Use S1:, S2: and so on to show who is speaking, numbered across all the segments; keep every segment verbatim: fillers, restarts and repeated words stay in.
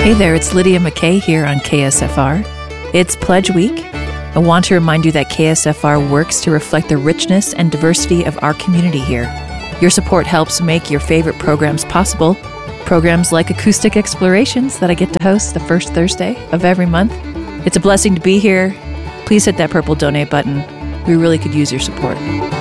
S1: Hey there, it's Lydia McKay here on K S F R. It's Pledge Week. I want to remind you that K S F R works to reflect the richness and diversity of our community here. Your support helps make your favorite programs possible. Programs like Acoustic Explorations that I get to host the first Thursday of every month. It's a blessing to be here. Please hit that purple donate button. We really could use your support.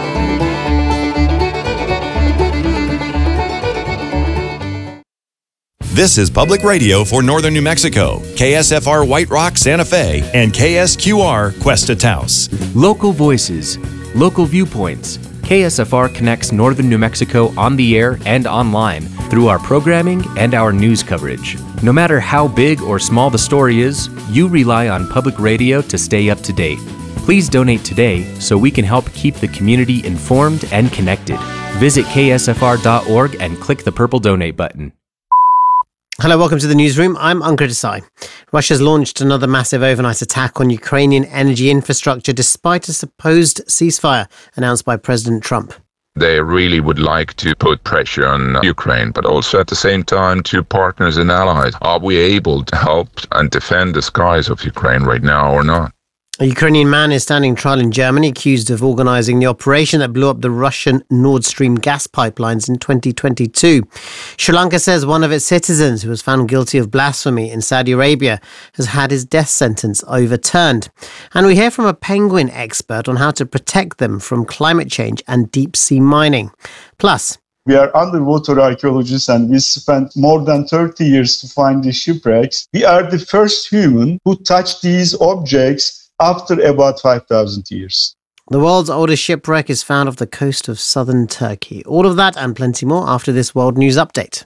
S2: This is Public Radio for Northern New Mexico, K S F R White Rock, Santa Fe, and K S Q R Cuesta Taos.
S3: Local voices, local viewpoints. K S F R connects Northern New Mexico on the air and online through our programming and our news coverage. No matter how big or small the story is, you rely on public radio to stay up to date. Please donate today so we can help keep the community informed and connected. Visit K S F R dot org and click the purple donate button.
S4: Hello, welcome to the newsroom. I'm Ankur Desai. Russia's launched another massive overnight attack on Ukrainian energy infrastructure despite a supposed ceasefire announced by President Trump.
S5: They really would like to put pressure on Ukraine, but also at the same time to partners and allies. Are we able to help and defend the skies of Ukraine right now or not?
S4: A Ukrainian man is standing trial in Germany accused of organising the operation that blew up the Russian Nord Stream gas pipelines in twenty twenty-two. Sri Lanka says one of its citizens who was found guilty of blasphemy in Saudi Arabia has had his death sentence overturned. And we hear from a penguin expert on how to protect them from climate change and deep sea mining. Plus,
S6: we are underwater archaeologists and we spent more than thirty years to find these shipwrecks. We are the first human who touched these objects after about five thousand years.
S4: The world's oldest shipwreck is found off the coast of southern Turkey. All of that and plenty more after this World News Update.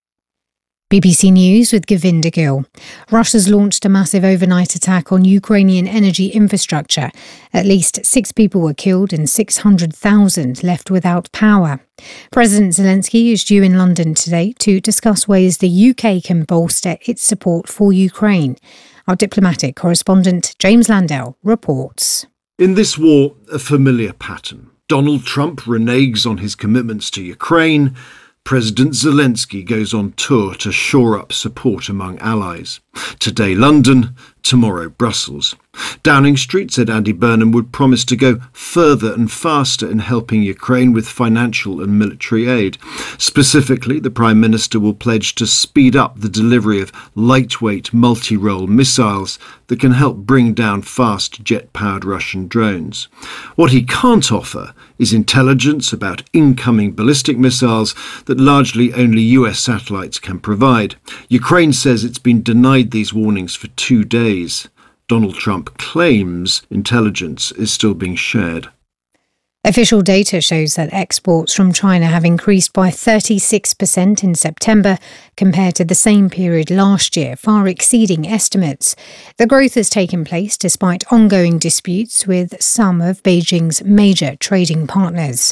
S7: B B C News with Govinda Gill. Russia's launched a massive overnight attack on Ukrainian energy infrastructure. At least six people were killed and six hundred thousand left without power. President Zelensky is due in London today to discuss ways the U K can bolster its support for Ukraine. Our diplomatic correspondent James Landell reports.
S8: In this war, a familiar pattern. Donald Trump reneges on his commitments to Ukraine. President Zelensky goes on tour to shore up support among allies. Today London, tomorrow Brussels. Downing Street said Andy Burnham would promise to go further and faster in helping Ukraine with financial and military aid. Specifically, the Prime Minister will pledge to speed up the delivery of lightweight multi-role missiles that can help bring down fast jet-powered Russian drones. What he can't offer is intelligence about incoming ballistic missiles that largely only U S satellites can provide. Ukraine says it's been denied these warnings for two days. Donald Trump claims intelligence is still being shared.
S7: Official data shows that exports from China have increased by thirty-six percent in September compared to the same period last year, far exceeding estimates. The growth has taken place despite ongoing disputes with some of Beijing's major trading partners.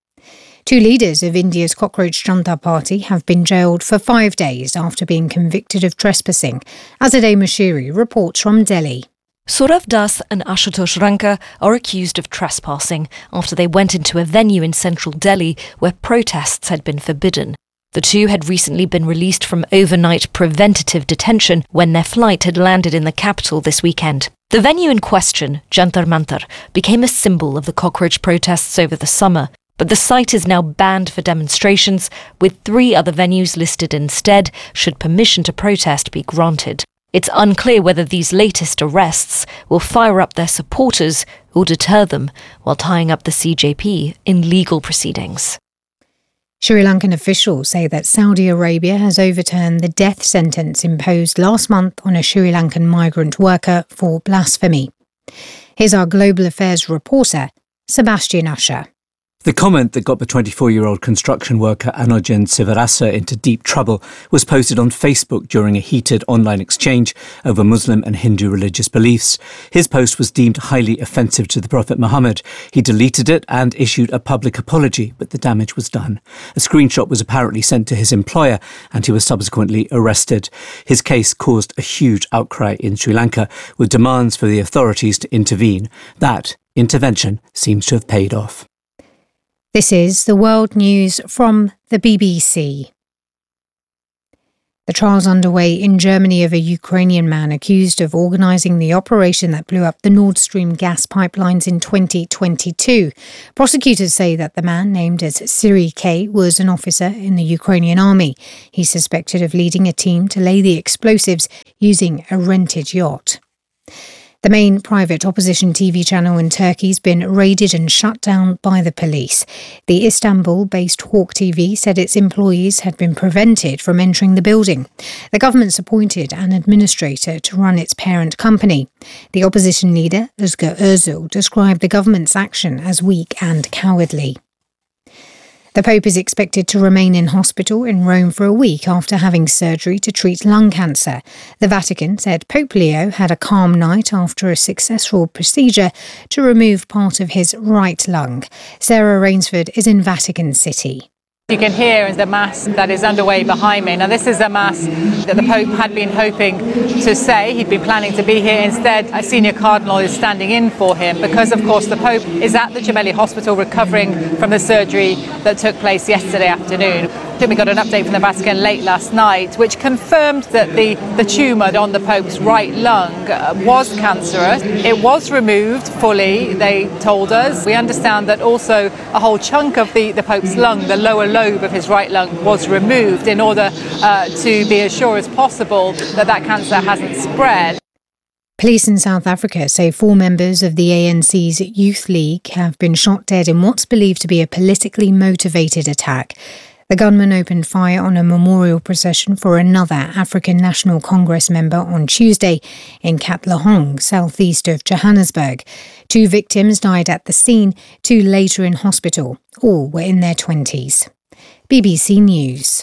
S7: Two leaders of India's Cockroach Junta Party have been jailed for five days after being convicted of trespassing. Azadeh Mashiri reports from Delhi.
S9: Saurav Das and Ashutosh Ranka are accused of trespassing after they went into a venue in central Delhi where protests had been forbidden. The two had recently been released from overnight preventative detention when their flight had landed in the capital this weekend. The venue in question, Jantar Mantar, became a symbol of the cockroach protests over the summer. But the site is now banned for demonstrations, with three other venues listed instead should permission to protest be granted. It's unclear whether these latest arrests will fire up their supporters or deter them while tying up the C J P in legal proceedings.
S7: Sri Lankan officials say that Saudi Arabia has overturned the death sentence imposed last month on a Sri Lankan migrant worker for blasphemy. Here's our global affairs reporter, Sebastian Usher.
S10: The comment that got the twenty-four-year-old construction worker Anojan Sivarasa into deep trouble was posted on Facebook during a heated online exchange over Muslim and Hindu religious beliefs. His post was deemed highly offensive to the Prophet Muhammad. He deleted it and issued a public apology, but the damage was done. A screenshot was apparently sent to his employer and he was subsequently arrested. His case caused a huge outcry in Sri Lanka, with demands for the authorities to intervene. That intervention seems to have paid off.
S7: This is the World News from the B B C. The trial's underway in Germany of a Ukrainian man accused of organising the operation that blew up the Nord Stream gas pipelines in twenty twenty-two. Prosecutors say that the man, named as Siri K, was an officer in the Ukrainian army. He's suspected of leading a team to lay the explosives using a rented yacht. The main private opposition T V channel in Turkey has been raided and shut down by the police. The Istanbul-based Hawk T V said its employees had been prevented from entering the building. The government's appointed an administrator to run its parent company. The opposition leader, Özgür Özal, described the government's action as weak and cowardly. The Pope is expected to remain in hospital in Rome for a week after having surgery to treat lung cancer. The Vatican said Pope Leo had a calm night after a successful procedure to remove part of his right lung. Sarah Rainsford is in Vatican City.
S11: You can hear the Mass that is underway behind me. Now, this is a Mass that the Pope had been hoping to say. He'd been planning to be here. Instead, a senior cardinal is standing in for him because, of course, the Pope is at the Gemelli Hospital recovering from the surgery that took place yesterday afternoon. We got an update from the Vatican late last night, which confirmed that the, the tumour on the Pope's right lung was cancerous. It was removed fully, they told us. We understand that also a whole chunk of the, the Pope's lung, the lower lobe of his right lung, was removed in order uh, to be as sure as possible that that cancer hasn't spread.
S7: Police in South Africa say four members of the A N C's Youth League have been shot dead in what's believed to be a politically motivated attack. The gunman opened fire on a memorial procession for another African National Congress member on Tuesday in Katlehong, southeast of Johannesburg. Two victims died at the scene, two later in hospital. All were in their twenties. B B C News.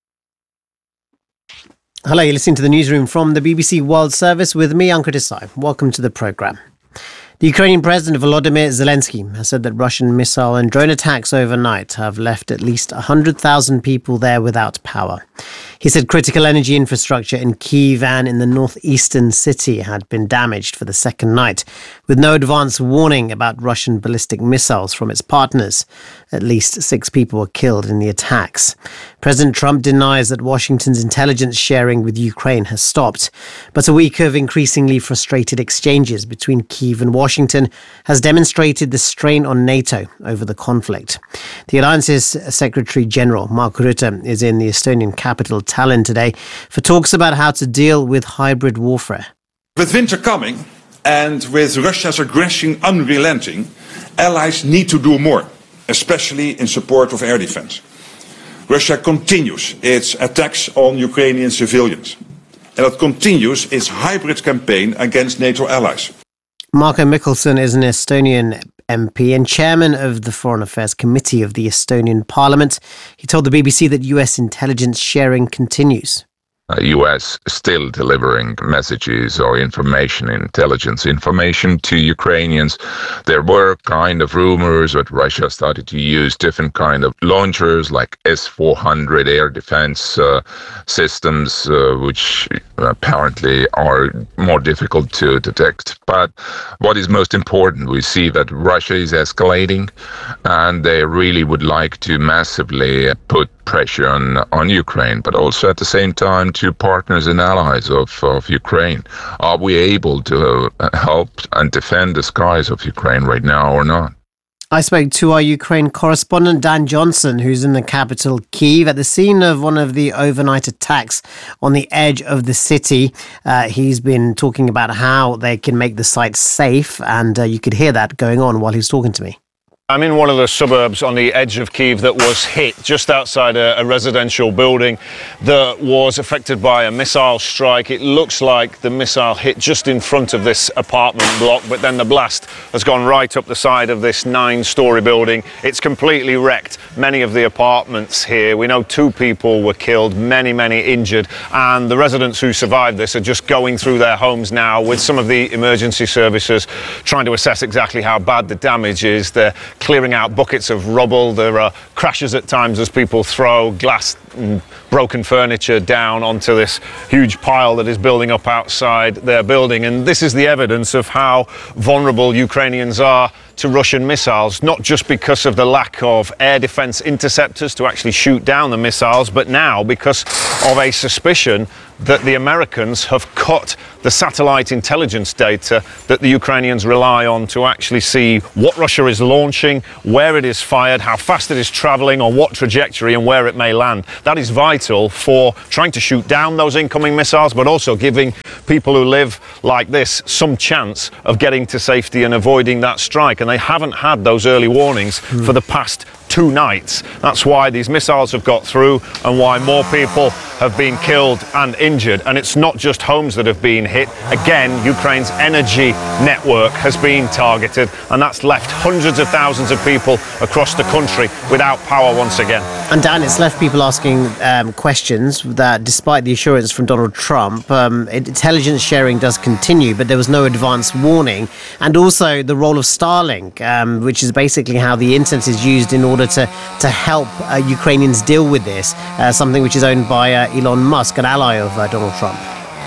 S4: Hello, you're listening to the newsroom from the B B C World Service with me, Ankur Desai. Welcome to the programme. The Ukrainian President Volodymyr Zelensky has said that Russian missile and drone attacks overnight have left at least one hundred thousand people there without power. He said critical energy infrastructure in Kyiv and in the northeastern city had been damaged for the second night, with no advance warning about Russian ballistic missiles from its partners. At least six people were killed in the attacks. President Trump denies that Washington's intelligence sharing with Ukraine has stopped, but a week of increasingly frustrated exchanges between Kyiv and Washington has demonstrated the strain on NATO over the conflict. The alliance's Secretary General, Mark Rutte, is in the Estonian capital Tallinn today for talks about how to deal with hybrid warfare.
S12: With winter coming and with Russia's aggression unrelenting, allies need to do more, especially in support of air defense. Russia continues its attacks on Ukrainian civilians, and it continues its hybrid campaign against NATO allies.
S4: Marko Mihkelson is an Estonian M P and chairman of the Foreign Affairs Committee of the Estonian Parliament. He told the B B C that U S intelligence sharing continues.
S5: Uh, U S still delivering messages or information, intelligence information to Ukrainians. There were kind of rumors that Russia started to use different kind of launchers like S four hundred air defense uh, systems, uh, which apparently are more difficult to detect. But what is most important, we see that Russia is escalating and they really would like to massively put pressure on, on Ukraine, but also at the same time to partners and allies of, of Ukraine. Are we able to uh, help and defend the skies of Ukraine right now or not?
S4: I spoke to our Ukraine correspondent Dan Johnson, who's in the capital Kyiv, at the scene of one of the overnight attacks on the edge of the city. Uh, he's been talking about how they can make the site safe, and uh, you could hear that going on while he's talking to me.
S13: I'm in one of the suburbs on the edge of Kyiv that was hit just outside a, a residential building that was affected by a missile strike. It looks like the missile hit just in front of this apartment block, but then the blast has gone right up the side of this nine-storey building. It's completely wrecked many of the apartments here. We know two people were killed, many, many injured, and the residents who survived this are just going through their homes now with some of the emergency services trying to assess exactly how bad the damage is. They're clearing out buckets of rubble. There are crashes at times as people throw glass and broken furniture down onto this huge pile that is building up outside their building. And this is the evidence of how vulnerable Ukrainians are to Russian missiles, not just because of the lack of air defense interceptors to actually shoot down the missiles, but now because of a suspicion that the Americans have cut the satellite intelligence data that the Ukrainians rely on to actually see what Russia is launching, where it is fired, how fast it is travelling, on what trajectory and where it may land. That is vital for trying to shoot down those incoming missiles, but also giving people who live like this some chance of getting to safety and avoiding that strike. And they haven't had those early warnings mm. for the past two nights. That's why these missiles have got through and why more people have been killed and injured. And it's not just homes that have been hit. Again, Ukraine's energy network has been targeted, and that's left hundreds of thousands of people across the country without power once again.
S4: And Dan, it's left people asking um, questions that despite the assurance from Donald Trump, um, intelligence sharing does continue, but there was no advance warning. And also the role of Starlink, um, which is basically how the internet is used in order to, to help uh, Ukrainians deal with this, uh, something which is owned by uh, Elon Musk, an ally of uh, Donald Trump.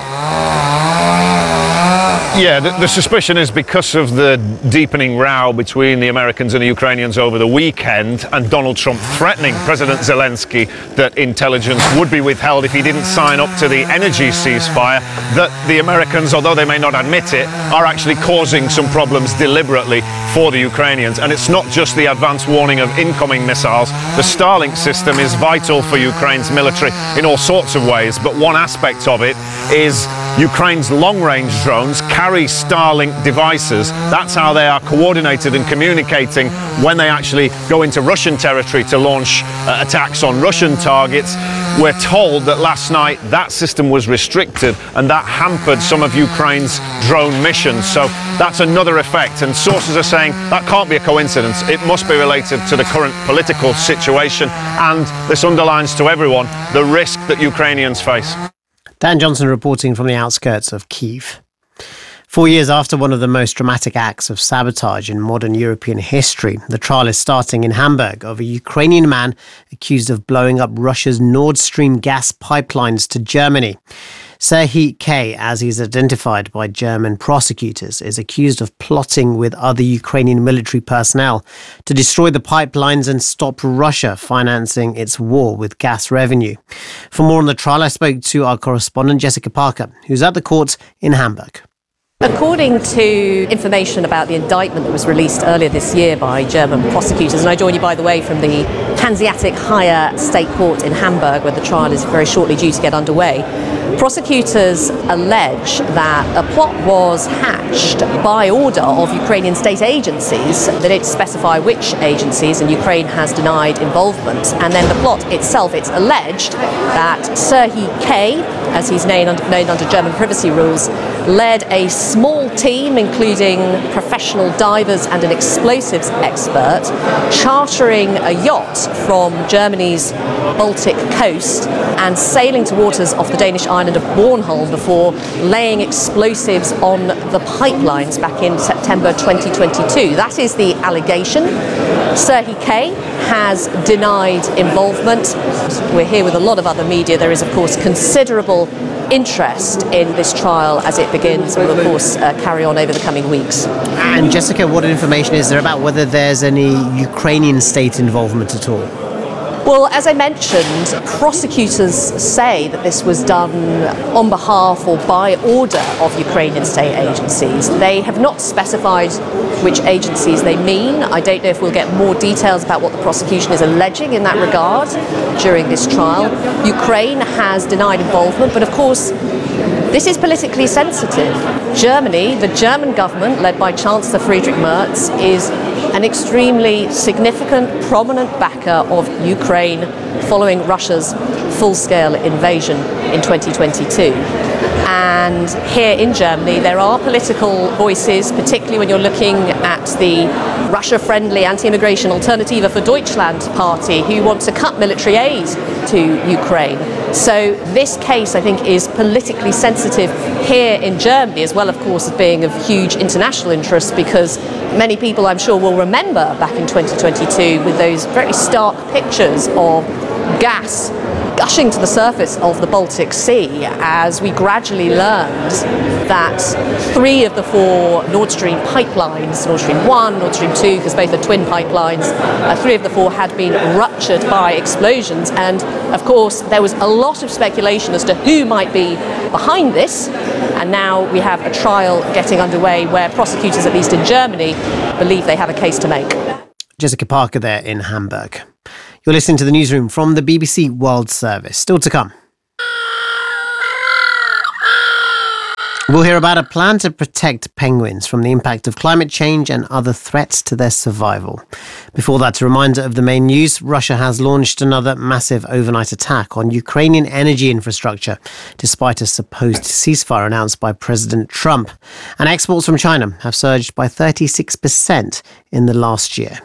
S13: Yeah, the, the suspicion is because of the deepening row between the Americans and the Ukrainians over the weekend, and Donald Trump threatening President Zelensky that intelligence would be withheld if he didn't sign up to the energy ceasefire, that the Americans, although they may not admit it, are actually causing some problems deliberately for the Ukrainians. And it's not just the advance warning of incoming missiles. The Starlink system is vital for Ukraine's military in all sorts of ways, but one aspect of it is Ukraine's long-range drones carry Starlink devices. That's how they are coordinated and communicating when they actually go into Russian territory to launch uh, attacks on Russian targets. We're told that last night that system was restricted and that hampered some of Ukraine's drone missions. So that's another effect, and sources are saying that can't be a coincidence. It must be related to the current political situation, and this underlines to everyone the risk that Ukrainians face.
S4: Dan Johnson reporting from the outskirts of Kyiv. Four years after one of the most dramatic acts of sabotage in modern European history, the trial is starting in Hamburg of a Ukrainian man accused of blowing up Russia's Nord Stream gas pipelines to Germany. Serhiy K, as he's identified by German prosecutors, is accused of plotting with other Ukrainian military personnel to destroy the pipelines and stop Russia financing its war with gas revenue. For more on the trial, I spoke to our correspondent Jessica Parker, who's at the court in Hamburg.
S14: According to information about the indictment that was released earlier this year by German prosecutors, and I join you, by the way, from the Hanseatic Higher State Court in Hamburg, where the trial is very shortly due to get underway, prosecutors allege that a plot was hatched by order of Ukrainian state agencies. They don't specify which agencies, and Ukraine has denied involvement. And then the plot itself, it's alleged that Serhiy K, as he's known under, known under German privacy rules, led a small team, including professional divers and an explosives expert, chartering a yacht from Germany's Baltic coast and sailing to waters off the Danish island of Bornholm before laying explosives on the pipelines back in September twenty twenty-two. That is the allegation. Serhiy K has denied involvement. We're here with a lot of other media. There is, of course, considerable interest in this trial as it begins and will, of course, uh, carry on over the coming weeks.
S4: And Jessica, what information is there about whether there's any Ukrainian state involvement at all?
S14: Well, as I mentioned, prosecutors say that this was done on behalf or by order of Ukrainian state agencies. They have not specified which agencies they mean. I don't know if we'll get more details about what the prosecution is alleging in that regard during this trial. Ukraine has denied involvement, but of course, this is politically sensitive. Germany, the German government, led by Chancellor Friedrich Merz, is an extremely significant, prominent backer of Ukraine following Russia's full-scale invasion in twenty twenty-two. And here in Germany, there are political voices, particularly when you're looking at the Russia-friendly anti-immigration Alternative for Deutschland party, who want to cut military aid to Ukraine. So this case, I think, is politically sensitive here in Germany, as well, of course, as being of huge international interest, because many people, I'm sure, will remember back in twenty twenty-two with those very stark pictures of gas gushing to the surface of the Baltic Sea as we gradually learned that three of the four Nord Stream pipelines, Nord Stream one, Nord Stream two, because both are twin pipelines, uh, three of the four had been ruptured by explosions. And of course, there was a lot of speculation as to who might be behind this. And now we have a trial getting underway where prosecutors, at least in Germany, believe they have a case to make.
S4: Jessica Parker there in Hamburg. You're listening to the newsroom from the B B C World Service. Still to come. We'll hear about a plan to protect penguins from the impact of climate change and other threats to their survival. Before that, a reminder of the main news. Russia has launched another massive overnight attack on Ukrainian energy infrastructure, despite a supposed ceasefire announced by President Trump. And exports from China have surged by thirty-six percent in the last year.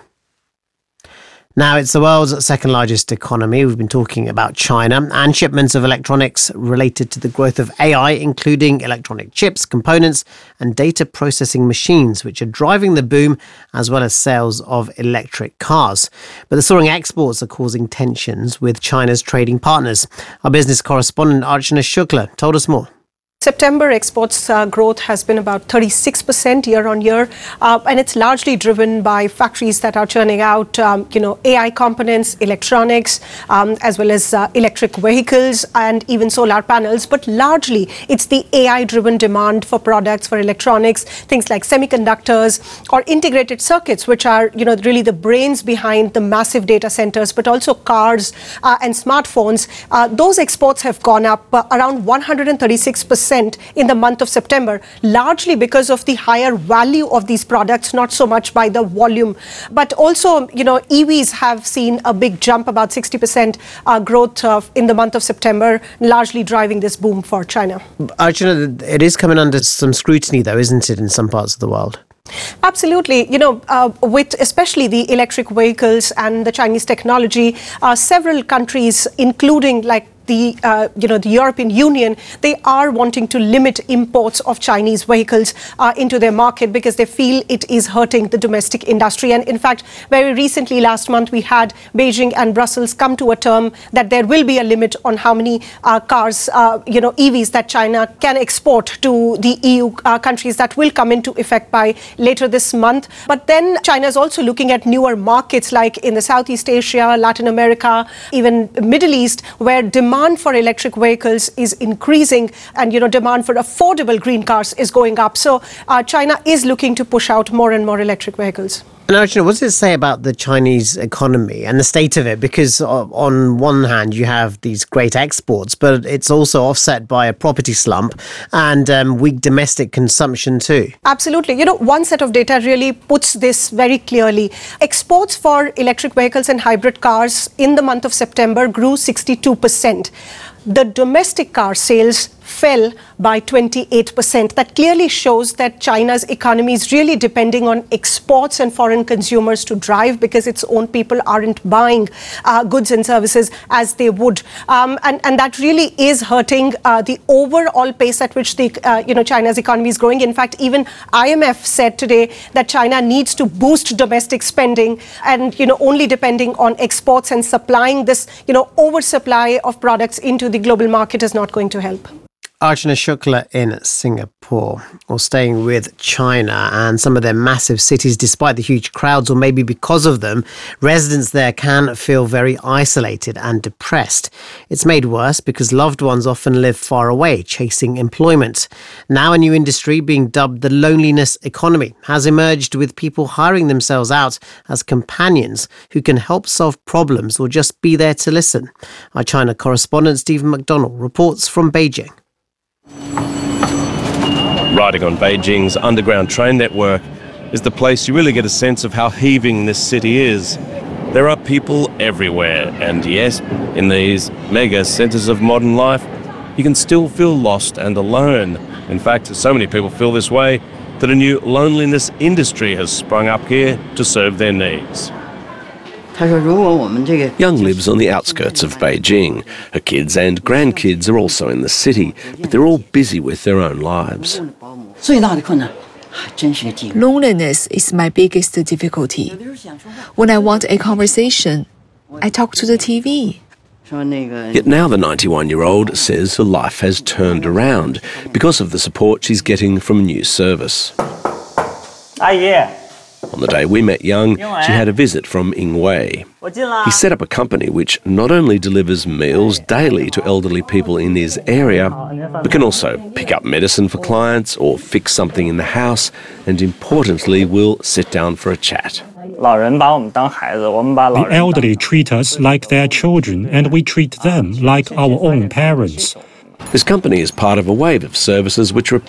S4: Now, it's the world's second largest economy. We've been talking about China and shipments of electronics related to the growth of A I, including electronic chips, components and data processing machines, which are driving the boom, as well as sales of electric cars. But the soaring exports are causing tensions with China's trading partners. Our business correspondent Archana Shukla told us more.
S15: September exports uh, growth has been about thirty-six percent year on year, uh, and it's largely driven by factories that are churning out, um, you know, A I components, electronics, um, as well as uh, electric vehicles and even solar panels. But largely, it's the A I-driven demand for products, for electronics, things like semiconductors or integrated circuits, which are, you know, really the brains behind the massive data centers, but also cars uh, and smartphones. Uh, those exports have gone up uh, around one hundred thirty-six percent in the month of September, largely because of the higher value of these products, not so much by the volume. But also, you know, E Vs have seen a big jump, about sixty percent uh, growth uh, in the month of September, largely driving this boom for China.
S4: Archana, it is coming under some scrutiny, though, isn't it, in some parts of the world?
S15: Absolutely. You know, uh, with especially the electric vehicles and the Chinese technology, uh, several countries, including like the, uh, you know, the European Union, they are wanting to limit imports of Chinese vehicles uh, into their market because they feel it is hurting the domestic industry. And in fact, very recently, last month, we had Beijing and Brussels come to a term that there will be a limit on how many uh, cars, uh, you know, E Vs that China can export to the E U uh, countries. That will come into effect by later this month. But then China is also looking at newer markets like in the Southeast Asia, Latin America, even Middle East, where demand Demand for electric vehicles is increasing, and you know demand for affordable green cars is going up. So uh, China is looking to push out more and more electric vehicles.
S4: And Archana, what does it say about the Chinese economy and the state of it? Because uh, on one hand, you have these great exports, but it's also offset by a property slump and um, weak domestic consumption too.
S15: Absolutely. You know, one set of data really puts this very clearly. Exports for electric vehicles and hybrid cars in the month of September grew sixty-two percent. The domestic car sales fell by twenty-eight percent. That clearly shows that China's economy is really depending on exports and foreign consumers to drive, because its own people aren't buying uh, goods and services as they would. Um, and, and that really is hurting uh, the overall pace at which the, uh, you know, China's economy is growing. In fact, even I M F said today that China needs to boost domestic spending, and, you know, only depending on exports and supplying this, you know, oversupply of products into the global market is not going to help.
S4: Archana Shukla in Singapore, or staying with China and some of their massive cities. Despite the huge crowds, or maybe because of them, residents there can feel very isolated and depressed. It's made worse because loved ones often live far away, chasing employment. Now a new industry being dubbed the loneliness economy has emerged, with people hiring themselves out as companions who can help solve problems or just be there to listen. Our China correspondent Stephen McDonald reports from Beijing.
S16: Riding on Beijing's underground train network is the place you really get a sense of how heaving this city is. There are people everywhere, and yes, in these mega centres of modern life, you can still feel lost and alone. In fact, so many people feel this way that a new loneliness industry has sprung up here to serve their needs.
S17: Young lives on the outskirts of Beijing. Her kids and grandkids are also in the city, but they're all busy with their own lives.
S18: Loneliness is my biggest difficulty. When I want a conversation, I talk to the T V.
S17: Yet now the ninety-one-year-old says her life has turned around because of the support she's getting from a new service. On the day we met Young, she had a visit from Ingwei. He set up a company which not only delivers meals daily to elderly people in his area, but can also pick up medicine for clients or fix something in the house, and importantly, will sit down for a chat.
S19: The elderly treat us like their children, and we treat them like our own parents.
S17: This company is part of a wave of services which are